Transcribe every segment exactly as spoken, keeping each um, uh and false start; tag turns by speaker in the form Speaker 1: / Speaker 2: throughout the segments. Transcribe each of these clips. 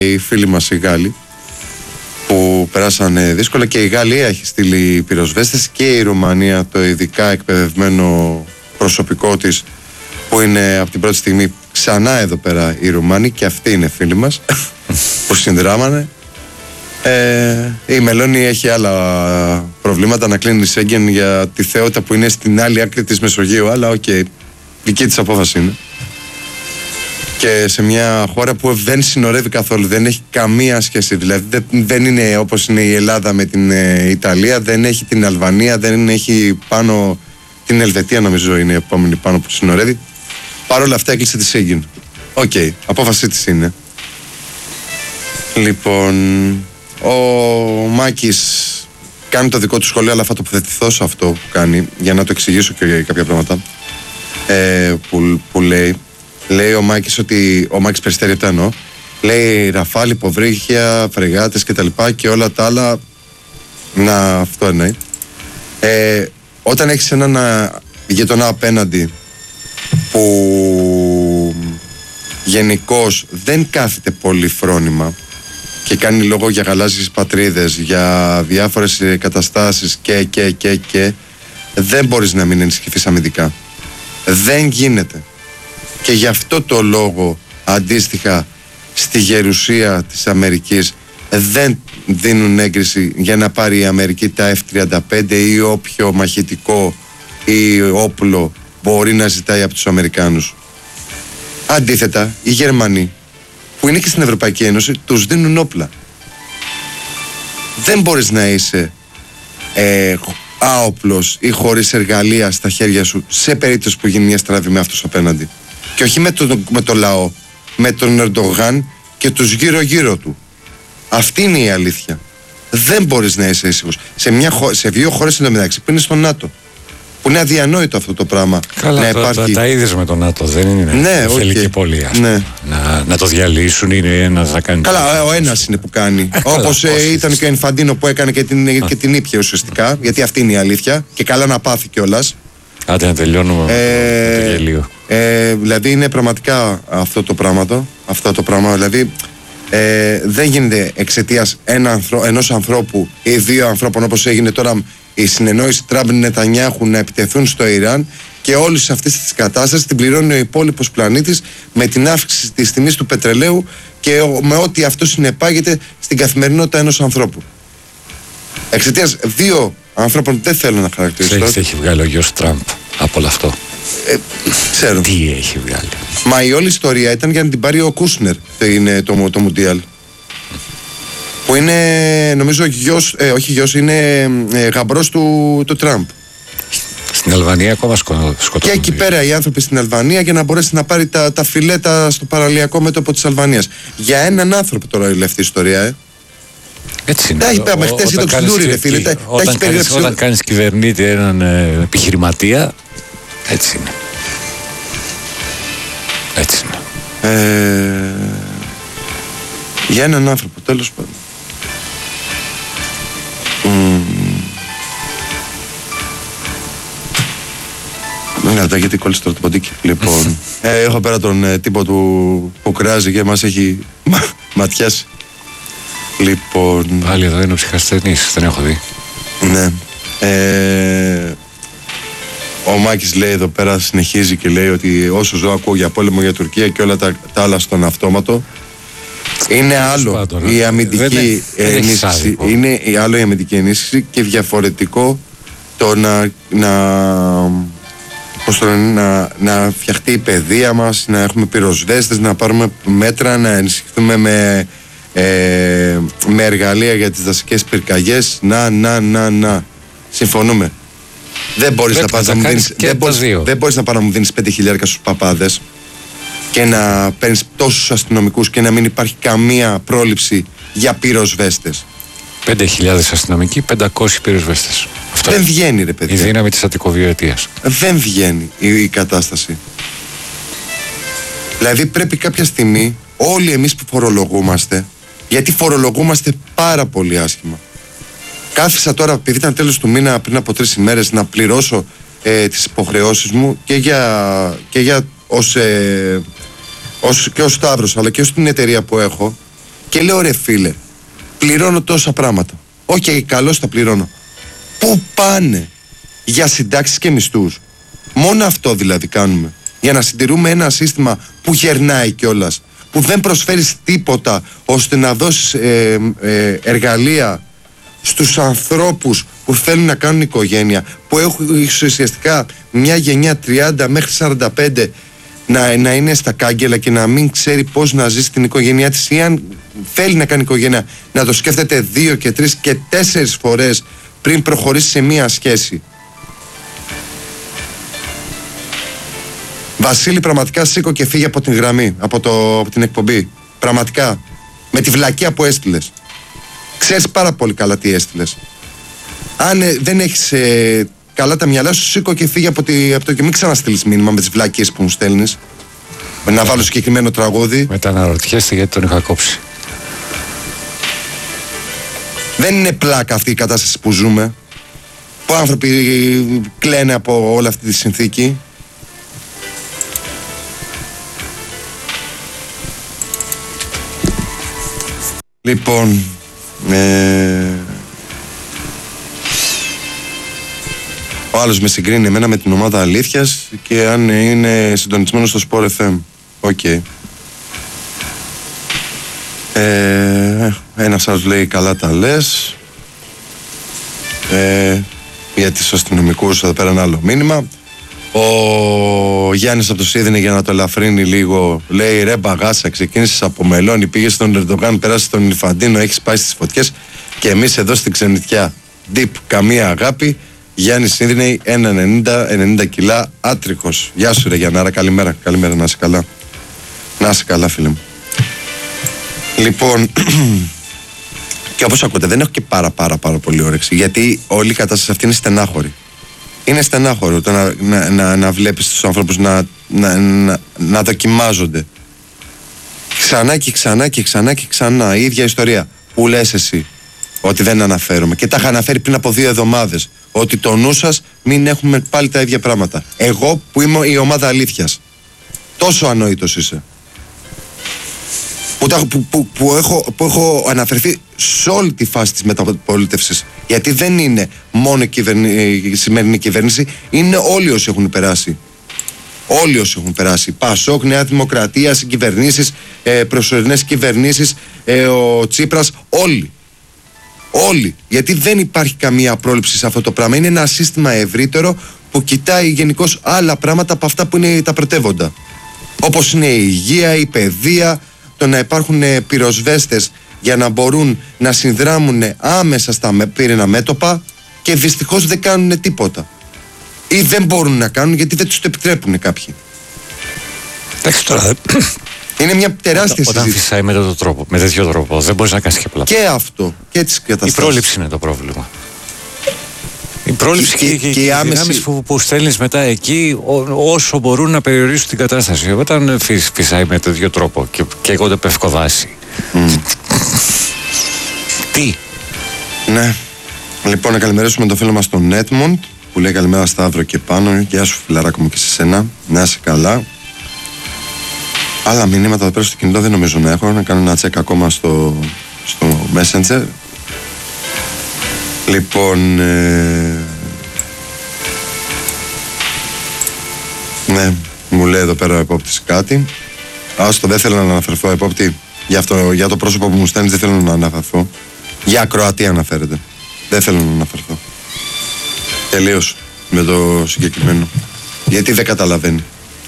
Speaker 1: οι φίλοι μας οι Γάλλοι που περάσανε δύσκολα, και η Γαλλία έχει στείλει πυροσβέστες και η Ρουμανία, το ειδικά εκπαιδευμένο προσωπικό της που είναι από την πρώτη στιγμή ξανά εδώ πέρα οι Ρουμάνοι, και αυτοί είναι φίλοι μας που συνδράμανε. Ε, η Μελώνη έχει άλλα προβλήματα, να κλείνει Σέγγεν για τη θεότητα που είναι στην άλλη άκρη της Μεσογείου, αλλά οκ, okay, δική της απόφαση είναι. Και σε μια χώρα που δεν συνορεύει καθόλου, δεν έχει καμία σχέση, δηλαδή δεν, δεν είναι όπως είναι η Ελλάδα με την ε, Ιταλία, δεν έχει την Αλβανία, δεν έχει πάνω την Ελβετία, νομίζω είναι η επόμενη πάνω που συνορεύει. Παρ' όλα αυτά έκλεισε τη Σέγγεν. Οκ, okay, απόφασή της είναι. Λοιπόν, ο Μάκης κάνει το δικό του σχολείο, αλλά θα τοποθετηθώ σε αυτό που κάνει για να το εξηγήσω και κάποια πράγματα ε, που, που λέει. Λέει ο Μάκης ότι ο Μάκης Περιστέρη τα εννοώ. Λέει Ραφάλ, υποβρύχια, φρεγάτες και τα λοιπά και όλα τα άλλα. Να, αυτό εννοεί. Ε, όταν έχεις έναν γειτονά απέναντι που γενικώς δεν κάθεται πολύ φρόνημα και κάνει λόγο για γαλάζιες πατρίδες, για διάφορες καταστάσεις και και και και δεν μπορείς να μην ενισχυθείς αμυντικά. Δεν γίνεται. Και γι' αυτό το λόγο αντίστοιχα στη γερουσία της Αμερικής δεν δίνουν έγκριση για να πάρει η Αμερική τα εφ τριάντα πέντε ή όποιο μαχητικό ή όπλο μπορεί να ζητάει από τους Αμερικάνους. Αντίθετα, οι Γερμανοί που είναι και στην Ευρωπαϊκή Ένωση τους δίνουν όπλα. Δεν μπορείς να είσαι ε, άοπλος ή χωρίς εργαλεία στα χέρια σου σε περίπτωση που γίνει μια στραβή με αυτούς απέναντι. Και όχι με το, με το λαό, με τον Ερντογάν και τους γύρω γύρω του. Αυτή είναι η αλήθεια. Δεν μπορείς να είσαι ήσυχος σε, μια, σε δύο χώρες εντωμεταξύ που είναι στο ΝΑΤΟ, που είναι αδιανόητο αυτό το πράγμα.
Speaker 2: Καλά, να
Speaker 1: το,
Speaker 2: υπάρχει... τα, τα είδες με το ΝΑΤΟ, δεν είναι.
Speaker 1: Ναι,
Speaker 2: θέλει
Speaker 1: okay.
Speaker 2: και πολύ, ας
Speaker 1: ναι.
Speaker 2: να, να το διαλύσουν, είναι ένας να κάνει.
Speaker 1: Καλά, ο ένας είναι που κάνει. Όπως ε, ήταν και ο Ινφαντίνο που έκανε και την, και την ήπια ουσιαστικά, γιατί αυτή είναι η αλήθεια. Και καλά να πάθει κιόλας.
Speaker 2: Άντε να τελειώνουμε ε, με το γελίο.
Speaker 1: Ε, δηλαδή είναι πραγματικά αυτό το πράγμα το, αυτό το πράγμα, δηλαδή ε, δεν γίνεται εξαιτίας ένα ανθρω, ενός ανθρώπου ή δύο ανθρώπων, όπως έγινε τώρα η συνεννόηση Τραμπ Νετανιάχου να επιτεθούν στο Ιράν, και όλη σε αυτή τη κατάσταση την πληρώνει ο υπόλοιπος πλανήτης με την αύξηση της τιμής του πετρελαίου και με ό,τι αυτό συνεπάγεται στην καθημερινότητα ενός ανθρώπου. Εξαιτίας δύο ανθρώπων, δεν θέλω να χαρακτηρίσω.
Speaker 2: Ξέρεις τι έχει βγάλει ο γιος Τραμπ από όλο αυτό?
Speaker 1: Ε, ξέρω.
Speaker 2: Τι έχει βγάλει?
Speaker 1: Μα η όλη ιστορία ήταν για να την πάρει ο Κούσνερ το, το, το Μουντιάλ. Που είναι, νομίζω, γιος, ε, όχι γιος, είναι ε, γαμπρός του, του Τραμπ.
Speaker 2: Στην Αλβανία ακόμα σκοτώνουν.
Speaker 1: Και εκεί πέρα οι άνθρωποι στην Αλβανία για να μπορέσει να πάρει τα, τα φιλέτα στο παραλιακό μέτωπο της Αλβανίας. Για έναν άνθρωπο τώρα η αυτή η ιστορία, ε.
Speaker 2: Έτσι είναι.
Speaker 1: Τα έχει πει χτες για το ξυλούρι, ρε φίλε. Τα,
Speaker 2: όταν,
Speaker 1: τα
Speaker 2: κάνεις, όταν κάνεις κυβερνήτη έναν ε, επιχειρηματία, έτσι είναι. Έτσι είναι.
Speaker 1: Ε, για έναν άνθρωπο, τέλος πάντων. Mm. Δεν κρατά γιατί κόλλησε τώρα το ποντίκι. Λοιπόν, ε, έχω πέρα τον ε, τύπο του που κράζει και μας έχει μα, ματιάσει. Λοιπόν...
Speaker 2: Πάλι εδώ είναι ο ψυχασθενής, δεν έχω δει.
Speaker 1: Ναι. Ε, ο Μάκης λέει εδώ πέρα, συνεχίζει και λέει ότι όσο ζω ακούω για πόλεμο για Τουρκία και όλα τα, τα άλλα στον αυτόματο. Είναι άλλο πάντων, η αμυντική δεν, ενίσχυση. Δεν είναι άλλο η αμυντική ενίσχυση και διαφορετικό το να, να, πώς το λένε, να, να φτιαχτεί η παιδεία μας, να έχουμε πυροσβέστες, να πάρουμε μέτρα, να ενισχυθούμε με, ε, με εργαλεία για τις δασικές πυρκαγιές. Να, να, να, να. Συμφωνούμε. Δεν μπορείς να πας να μου δίνεις, δεν μπορείς, δεν μπορείς να πας να μου δίνεις πέντε χιλιάρικα στους παπάδες και να παίρνεις τόσους αστυνομικούς και να μην υπάρχει καμία πρόληψη για πυροσβέστες.
Speaker 2: Πέντε χιλιάδες αστυνομικοί, πεντακόσιοι πυροσβέστες. Αυτό
Speaker 1: δεν βγαίνει, ρε παιδιά.
Speaker 2: Η δύναμη της Αττικοβιοετίας.
Speaker 1: Δεν βγαίνει η, η κατάσταση. Δηλαδή πρέπει κάποια στιγμή όλοι εμείς που φορολογούμαστε, γιατί φορολογούμαστε πάρα πολύ άσχημα. Κάθισα τώρα, επειδή ήταν τέλος του μήνα πριν από τρεις ημέρες, να πληρώσω ε, τις υποχρεώσεις μου και για, και για ως, ε, ως, και ως Σταύρος, αλλά και ως την εταιρεία που έχω, Και λέω ρε φίλε, πληρώνω τόσα πράγματα. Οκ, okay, καλώς τα πληρώνω. Πού πάνε? Για συντάξεις και μισθούς. Μόνο αυτό δηλαδή κάνουμε. Για να συντηρούμε ένα σύστημα που γερνάει κιόλας, που δεν προσφέρεις τίποτα ώστε να δώσεις ε, ε, εργαλεία στους ανθρώπους που θέλουν να κάνουν οικογένεια, που έχουν ουσιαστικά μια γενιά τριάντα μέχρι σαράντα πέντε να, να είναι στα κάγκελα και να μην ξέρει πώς να ζήσει την οικογένειά της, ή αν θέλει να κάνει οικογένεια να το σκέφτεται δύο και τρεις και τέσσερις φορές πριν προχωρήσει σε μια σχέση. Βασίλη, πραγματικά σήκω και φύγε από την γραμμή, από, το, από την εκπομπή. Πραγματικά. Με τη βλακεία που έστειλες. Ξέρεις πάρα πολύ καλά τι έστειλες. Αν ε, δεν έχεις ε, καλά τα μυαλά σου, σήκω και φύγε από, τη, από το και μην ξαναστείλεις μήνυμα με τις βλακίες που μου στέλνεις. Να βάλω συγκεκριμένο τραγούδι.
Speaker 2: Μετά να ρωτιέστε γιατί τον είχα κόψει.
Speaker 1: Δεν είναι πλάκα αυτή η κατάσταση που ζούμε. Που άνθρωποι κλαίνε από όλη αυτή τη συνθήκη. Λοιπόν, ε... ο άλλος με συγκρίνει εμένα με την ομάδα Αλήθειας και αν είναι συντονισμένο στο Sport εφ εμ. Οκ. Okay. Ε... Ένας άλλος λέει καλά τα λες. Ε... Για τους αστυνομικούς εδώ πέρα ένα άλλο μήνυμα. Ο Γιάννης από το Σίδνεϊ, για να το ελαφρύνει λίγο, λέει ρε μπαγάσα, ξεκίνησες από Μελώνη, πήγες στον Ερντογάν, πέρασες στον Ινφαντίνο, έχεις πάει στις φωτιές και εμείς εδώ στην ξενιτιά. Deep, καμία αγάπη. Γιάννης Σίδνεϊ, ένα ενενήντα, ενενήντα κιλά, άτριχος. Γεια σου ρε Γιαννάρα, καλημέρα, καλημέρα, να είσαι καλά. Να είσαι καλά φίλε μου. Λοιπόν, και όπως ακούτε δεν έχω και πάρα πάρα πάρα πολύ όρεξη, γιατί όλη η κατάσταση αυτή είναι στενάχωρη. Είναι στενάχωρο το να, να, να, να βλέπεις τους ανθρώπους να, να, να, να δοκιμάζονται. Ξανά και ξανά και ξανά και ξανά. Η ίδια ιστορία. Που λες εσύ ότι δεν αναφέρομαι. Και τα είχα αναφέρει πριν από δύο εβδομάδες. Ότι το νου σας μην έχουμε πάλι τα ίδια πράγματα. Εγώ που είμαι η ομάδα Αλήθειας. Τόσο ανόητος είσαι. Που, τα, που, που, που, έχω, που έχω αναφερθεί σε όλη τη φάση της μεταπολίτευσης. Γιατί δεν είναι μόνο η, κυβερνη, η σημερινή κυβέρνηση, είναι όλοι όσοι έχουν περάσει. Όλοι όσοι έχουν περάσει. Πασόκ, Νέα Δημοκρατία, συγκυβερνήσεις, ε, προσωρινές κυβερνήσεις, ε, ο Τσίπρας, όλοι. Όλοι. Γιατί δεν υπάρχει καμία πρόληψη σε αυτό το πράγμα. Είναι ένα σύστημα ευρύτερο που κοιτάει γενικώς άλλα πράγματα από αυτά που είναι τα πρωτεύοντα. Όπως είναι η υγεία, η παιδεία, το να υπάρχουν πυροσβέστες για να μπορούν να συνδράμουν άμεσα στα πυρήνα μέτωπα, και δυστυχώς δεν κάνουν τίποτα. Ή δεν μπορούν να κάνουν γιατί δεν τους το επιτρέπουν κάποιοι.
Speaker 2: Εντάξει τώρα.
Speaker 1: Είναι μια τεράστια συζήτηση.
Speaker 2: Όταν φυσάει με τέτοιο τρόπο, με τέτοιο τρόπο, δεν μπορείς να κάνεις και πολλά.
Speaker 1: Και αυτό. Και τις καταστάσεις.
Speaker 2: Η πρόληψη είναι το πρόβλημα. Η πρόληψη και, και, και, και οι άμεση... δυνάμεις που, που στέλνεις μετά εκεί ό, όσο μπορούν να περιορίσουν την κατάσταση. Όταν φυσ, φυσάει με τέτοιο τρόπο και καίγονται πευκοδάση. Mm. Τι.
Speaker 1: Ναι. Λοιπόν, να καλημερίσουμε τον φίλο μας τον Edmond που λέει καλημέρα Σταύρο και πάνω. Γεια σου φιλαράκο μου και σε σένα. Να είσαι καλά. Άλλα μηνύματα εδώ πέρα στο κινητό δεν νομίζω να έχω. Να κάνω ένα check ακόμα στο, στο Messenger. Λοιπόν, ε... ναι, μου λέει εδώ πέρα ο επόπτης κάτι. Άστο, δεν θέλω να αναφερθώ, επόπτη. Για, αυτό, για το πρόσωπο που μου στέλνεις δεν θέλω να αναφερθώ. Για ακροατή αναφέρεται. Δεν θέλω να αναφερθώ. Τελείως με το συγκεκριμένο. Γιατί δεν καταλαβαίνει.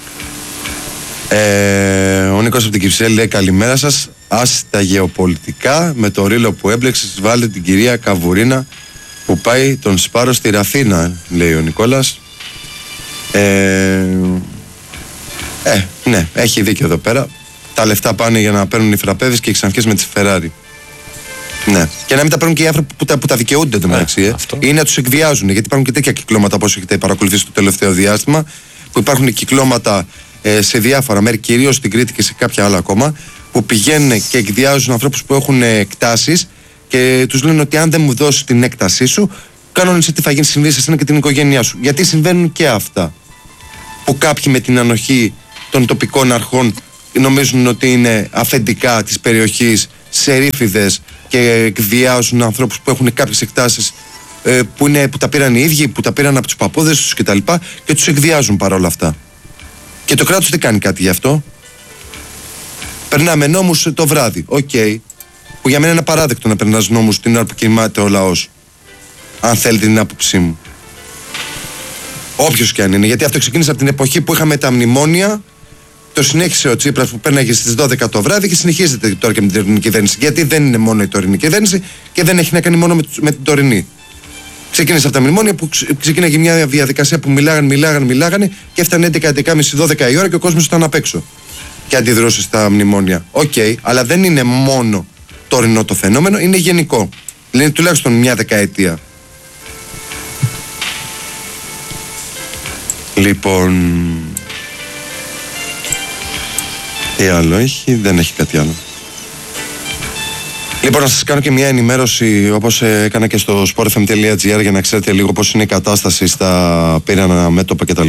Speaker 1: Ε, ο Νίκος από την Κυψέλη λέει καλημέρα σας. Άστα γεωπολιτικά, με το ρίλο που έμπλεξες βάλε την κυρία Καβουρίνα που πάει τον Σπάρο στη Ραφίνα, λέει ο Νικόλας. Ε, ε, ναι, έχει δίκιο εδώ πέρα. Τα λεφτά πάνε για να παίρνουν οι φραπέδες και οι ξανθιές με τις Φεράρι. Ναι. Και να μην τα παίρνουν και οι άνθρωποι που τα, που τα δικαιούνται το μεταξύ. Ε. Ή να τους εκβιάζουν. Γιατί υπάρχουν και τέτοια κυκλώματα, όπως έχετε παρακολουθήσει το τελευταίο διάστημα, που υπάρχουν κυκλώματα ε, σε διάφορα μέρη, κυρίως στην Κρήτη και σε κάποια άλλα ακόμα, που πηγαίνουν και εκβιάζουν ανθρώπους που έχουν εκτάσεις και τους λένε ότι αν δεν μου δώσεις την έκτασή σου, κανόνισε τι θα γίνει, συμβεί σε εσένα και την οικογένειά σου. Γιατί συμβαίνουν και αυτά. Που κάποιοι με την ανοχή των τοπικών αρχών νομίζουν ότι είναι αφεντικά της περιοχής σερίφιδες και εκβιάζουν ανθρώπους που έχουν κάποιες εκτάσεις ε, που, είναι, που τα πήραν οι ίδιοι, που τα πήραν από τους παππούδες τους κτλ. Και, και τους εκβιάζουν παρόλα αυτά. Και το κράτος δεν κάνει κάτι γι' αυτό. Περνάμε νόμους το βράδυ. Οκ. Okay. Που για μένα είναι απαράδεκτο να περνάς νόμους την ώρα που κοιμάται ο λαός. Αν θέλετε την άποψή μου. Όποιος και αν είναι. Γιατί αυτό ξεκίνησε από την εποχή που είχαμε τα μνημόνια. Το συνέχισε ο Τσίπρας που πέρναγε στις δώδεκα το βράδυ και συνεχίζεται τώρα και με την τωρινή κυβέρνηση. Γιατί δεν είναι μόνο η τωρινή κυβέρνηση και δεν έχει να κάνει μόνο με, με την τωρινή. Ξεκίνησε από τα μνημόνια που ξεκίναγε μια διαδικασία που μιλάγαν, μιλάγαν, μιλάγανε και έφτανε έντεκα, έντεκα και μισή, δώδεκα η ώρα και ο κόσμος ήταν απ' έξω. Και αντιδρούσε στα μνημόνια. Οκ, okay, αλλά δεν είναι μόνο τωρινό το φαινόμενο, είναι γενικό. Είναι τουλάχιστον μια δεκαετία. Λοιπόν. Τι άλλο έχει, δεν έχει κάτι άλλο. Λοιπόν, να σας κάνω και μια ενημέρωση όπως έκανα και στο sport f m dot g r για να ξέρετε λίγο πώς είναι η κατάσταση στα πύρανα μέτωπα κτλ.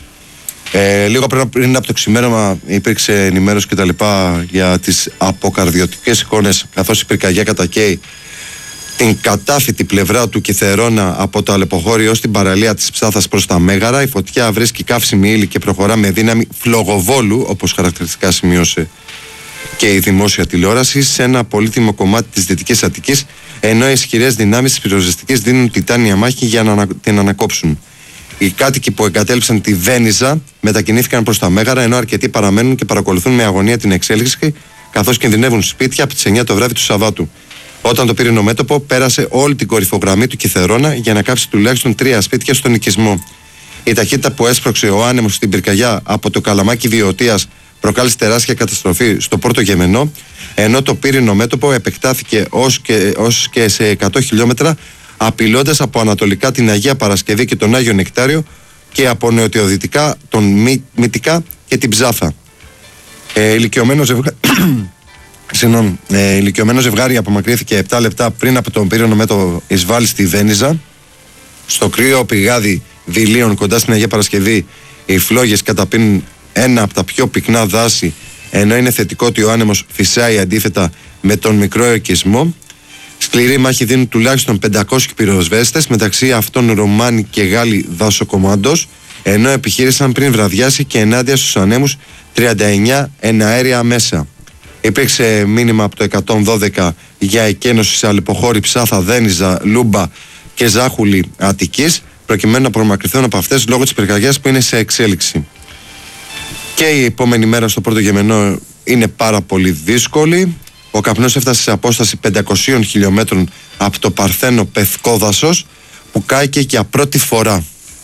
Speaker 1: Ε, λίγο πριν, πριν από το ξημέρωμα υπήρξε ενημέρωση κτλ. Για τις αποκαρδιωτικές εικόνες, καθώς η πυρκαγιά κατακαίει την κατάφυτη πλευρά του Κιθερώνα από το Αλεποχώρι ως την παραλία της Ψάθας προς τα Μέγαρα. Η φωτιά βρίσκει καύσιμη ύλη και προχωρά με δύναμη φλογοβόλου, όπως χαρακτηριστικά σημείωσε και η δημόσια τηλεόραση, σε ένα πολύτιμο κομμάτι της Δυτικής Αττικής, ενώ οι ισχυρές δυνάμεις της πυροσβεστικής δίνουν τιτάνια μάχη για να την ανακόψουν. Οι κάτοικοι που εγκατέλειψαν τη Βένιζα μετακινήθηκαν προς τα Μέγαρα, ενώ αρκετοί παραμένουν και παρακολουθούν με αγωνία την εξέλιξη, καθώς κινδυνεύουν σπίτια από τις εννιά το βράδυ του Σαββάτου. Όταν το πύρινο μέτωπο πέρασε όλη την κορυφογραμμή του Κιθερώνα για να κάψει τουλάχιστον τρία σπίτια στον οικισμό. Η ταχύτητα που έσπρωξε ο άνεμος στην πυρκαγιά από το καλαμάκι Βιωτίας προκάλεσε τεράστια καταστροφή στο Πόρτο Γεμενό, ενώ το πύρινο μέτωπο επεκτάθηκε ως και, ως και σε εκατό χιλιόμετρα, απειλώντας από ανατολικά την Αγία Παρασκευή και τον Άγιο Νεκτάριο και από νοτιοδυτικά τον Μη, Μυτικά και την Ψάθα. Ε, ηλικιωμένο ζευγάρι... Συγγνώμη, ε, ηλικιωμένο ζευγάρι απομακρύθηκε επτά λεπτά πριν από τον πύρινο μέτωπο εισβάλλει στη Βένιζα. Στο κρύο πηγάδι Δειλίων κοντά στην Αγία Παρασκευή, οι φλόγες καταπίνουν ένα από τα πιο πυκνά δάση, ενώ είναι θετικό ότι ο άνεμος φυσάει αντίθετα με τον μικρό οικισμό. Σκληρή μάχη δίνουν τουλάχιστον πεντακόσιοι πυροσβέστες, μεταξύ αυτών Ρουμάνοι και Γάλλοι δασοκομάντος, ενώ επιχείρησαν πριν βραδιάσει και ενάντια στους ανέμους τριάντα εννιά εναέρια μέσα. Υπήρξε μήνυμα από το εκατόν δώδεκα για εκένωση σε Αλεποχώρι, Ψάθα, Δένιζα, Λούμπα και Ζάχουλη Αττικής, προκειμένου να προμακρυνθούν από αυτές λόγω της πυρκαγιάς που είναι σε εξέλιξη. Και η επόμενη μέρα στο Πόρτο Γεμενό είναι πάρα πολύ δύσκολη. Ο καπνός έφτασε σε απόσταση πεντακόσιων χιλιόμετρων από το Παρθένο Πευκό δάσος, που κάηκε για πρώτη φορά.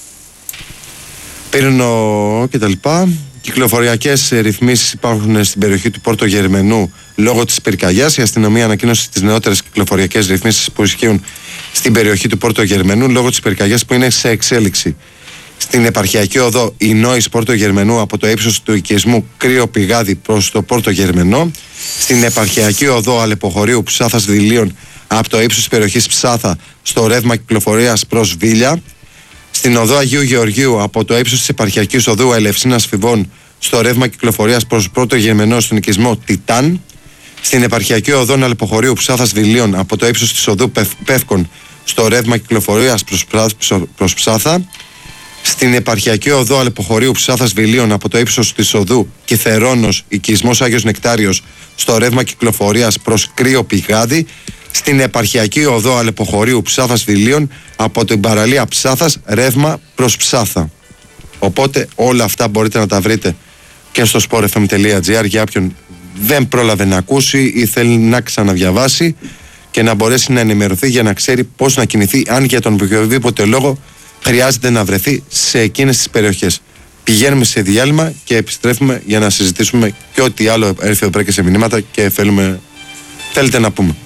Speaker 1: Πύρινο κτλ. Κυκλοφοριακές ρυθμίσεις υπάρχουν στην περιοχή του Πόρτο Γερμενού λόγω της πυρκαγιάς. Η αστυνομία ανακοίνωσε τις νεότερες κυκλοφοριακές ρυθμίσεις που ισχύουν στην περιοχή του Πόρτο Γερμενού λόγω της πυρκαγιάς που είναι σε εξέλιξη. Στην επαρχιακή οδό Ινόης Πόρτο Γερμενού από το ύψος του οικισμού Κρύο Πηγάδι προς το Πόρτο Γερμενό. Στην επαρχιακή οδό Αλεποχωρίου Ψάθας Δειλίων από το ύψος της περιοχής Ψάθα στο ρεύμα κυκλοφορίας προς Βίλια. Στην οδό Αγίου Γεωργίου από το ύψος της επαρχιακής οδού Ελευσίνας Φιβών στο ρεύμα κυκλοφορίας προς Πόρτο Γερμενό στον οικισμό Τιτάν. Στην επαρχιακή οδό Αλεποχωρίου Ψάθας Δειλίων από το ύψος της οδού Πεύκων στο ρεύμα κυκλοφορίας προς, προς Ψάθα. Στην επαρχιακή οδό Αλεποχωρίου Ψάθας Βιλίων από το ύψος της οδού Κιθερώνος οικισμός Άγιος Νεκτάριος στο ρεύμα κυκλοφορίας προς Κρύο Πηγάδι. Στην επαρχιακή οδό Αλεποχωρίου Ψάθας Βιλίων από την παραλία Ψάθας ρεύμα προς Ψάθα. Οπότε όλα αυτά μπορείτε να τα βρείτε και στο sport f m dot g r για όποιον δεν πρόλαβε να ακούσει ή θέλει να ξαναδιαβάσει και να μπορέσει να ενημερωθεί για να ξέρει πώς να κινηθεί, αν για τον οποιοδήποτε λόγο χρειάζεται να βρεθεί σε εκείνες τις περιοχές. Πηγαίνουμε σε διάλειμμα και επιστρέφουμε για να συζητήσουμε και ό,τι άλλο έρθει εδώ πέρα και σε μηνύματα και θέλουμε, θέλετε να πούμε.